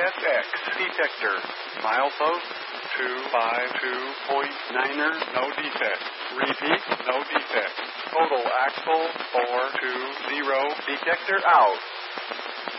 SX. Detector. Milepost 252.9er. No defect. Repeat. No defect. Total axle 420. Detector out.